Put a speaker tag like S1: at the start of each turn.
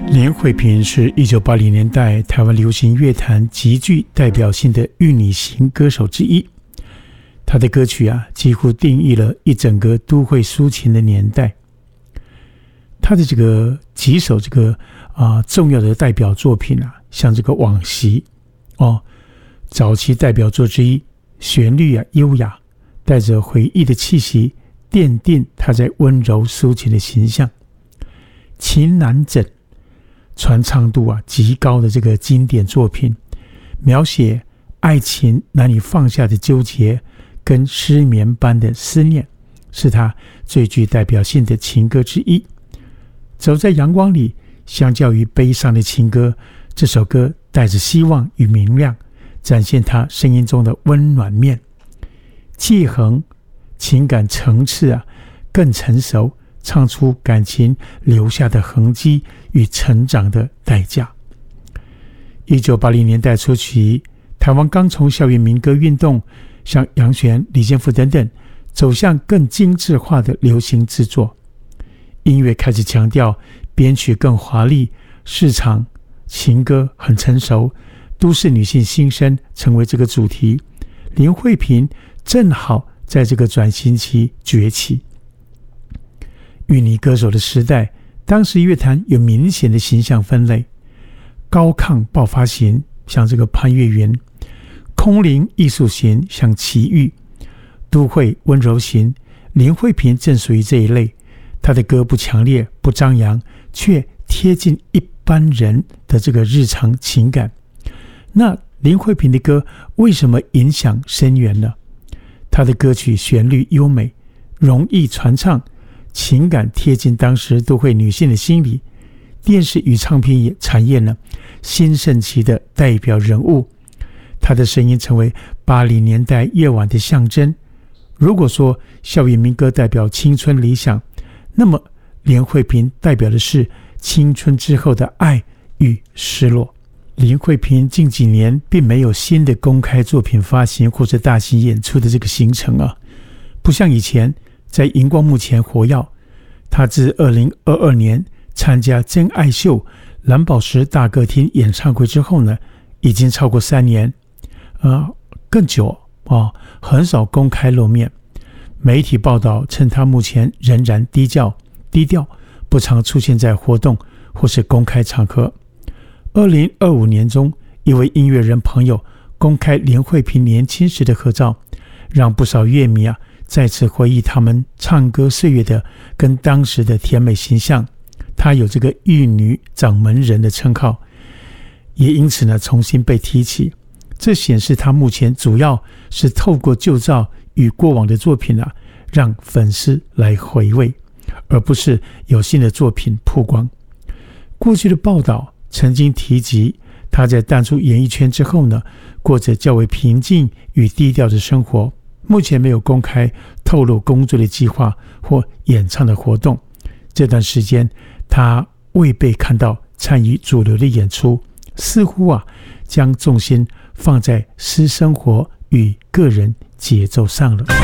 S1: 连惠萍是1980年代台湾流行乐坛极具代表性的玉女型歌手之一。她的歌曲几乎定义了一整个都会抒情的年代。她的几首重要的代表作品像这个《往昔》早期代表作之一，旋律优雅，带着回忆的气息，奠定她在温柔抒情的形象。情难枕，传唱度极高的这个经典作品，描写爱情难以放下的纠结跟失眠般的思念，是他最具代表性的情歌之一。走在阳光里，相较于悲伤的情歌，这首歌带着希望与明亮，展现他声音中的温暖面。界衡，情感层次更成熟，唱出感情留下的痕迹与成长的代价。1980年代初期，台湾刚从校园民歌运动，像杨弦、李健富等等，走向更精致化的流行制作。音乐开始强调编曲更华丽，市场情歌很成熟，都市女性心声成为这个主题。林慧萍正好在这个转型期崛起。玉女歌手的时代，当时乐坛有明显的形象分类：高亢爆发型，像这个潘越云；空灵艺术型，像齐豫；都会温柔型，林慧萍正属于这一类。她的歌不强烈不张扬，却贴近一般人的这个日常情感。那林慧萍的歌为什么影响深远呢？她的歌曲旋律优美，容易传唱，情感贴近当时都会女性的心理。电视与唱片产业呢，兴盛期的代表人物，她的声音成为80年代夜晚的象征。如果说校园民歌代表青春理想，那么林慧萍代表的是青春之后的爱与失落。林慧萍近几年并没有新的公开作品发行或者大型演出的这个行程不像以前在荧光幕前活跃。她自2022年参加真爱秀蓝宝石大歌厅演唱会之后呢，已经超过3年，更久很少公开露面。媒体报道称她目前仍然低调，不常出现在活动或是公开场合。2025年中，一位音乐人朋友公开林慧萍年轻时的合照，让不少乐迷再次回忆他们唱歌岁月的跟当时的甜美形象。她有这个玉女掌门人的称号，也因此呢重新被提起。这显示她目前主要是透过旧照与过往的作品让粉丝来回味，而不是有新的作品曝光。过去的报道曾经提及，他在淡出演艺圈之后呢，过着较为平静与低调的生活，目前没有公开透露工作的计划或演唱的活动。这段时间他未被看到参与主流的演出，似乎将重心放在私生活与个人节奏上了。